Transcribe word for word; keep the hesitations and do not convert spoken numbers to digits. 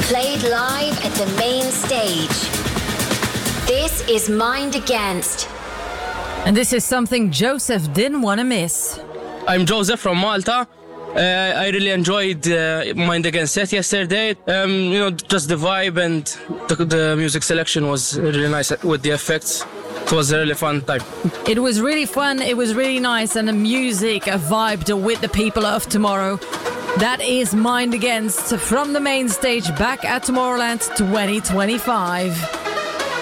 Played live at the main stage. This is Mind Against. And this is something Joseph didn't want to miss. I'm Joseph from Malta. Uh, I really enjoyed uh, Mind Against set yesterday. Um, you know, just the vibe and the, the music selection was really nice with the effects. It was a really fun time. It was really fun, it was really nice, and the music vibed with the people of tomorrow. That is Mind Against from the main stage back at Tomorrowland twenty twenty-five.